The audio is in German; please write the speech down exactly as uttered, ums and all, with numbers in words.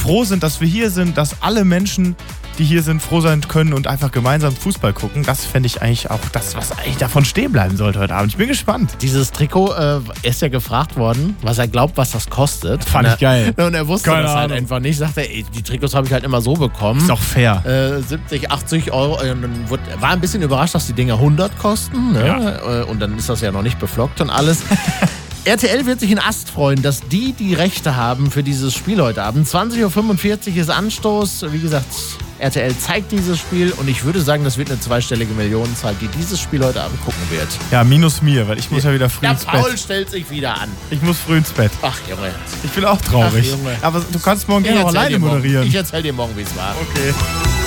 froh sind, dass wir hier sind, dass alle Menschen, die hier sind, froh sein können und einfach gemeinsam Fußball gucken. Das fände ich eigentlich auch das, was eigentlich davon stehen bleiben sollte heute Abend. Ich bin gespannt. Dieses Trikot, äh, ist ja gefragt worden, was er glaubt, was das kostet. Fand ich geil. Und er wusste Keine das halt Ahnung. einfach nicht. Sagte, ey, die Trikots habe ich halt immer so bekommen. Ist doch fair. Äh, siebzig, achtzig Euro. Und dann wurde, war ein bisschen überrascht, dass die Dinger hundert kosten. Ne? Ja. Und dann ist das ja noch nicht beflockt und alles. R T L wird sich in Ast freuen, dass die die Rechte haben für dieses Spiel heute Abend. zwanzig Uhr fünfundvierzig ist Anstoß. Wie gesagt, R T L zeigt dieses Spiel und ich würde sagen, das wird eine zweistellige Millionenzahl, die dieses Spiel heute Abend gucken wird. Ja, minus mir, weil ich muss ja wieder früh Der ins Paul Bett. stellt sich wieder an. Ich muss früh ins Bett. Ach, Junge. Ich bin auch traurig. Ach, Junge. Aber du kannst morgen Ich gerne auch erzähl alleine dir morgen- moderieren. Ich erzähl dir morgen, wie es war. Okay.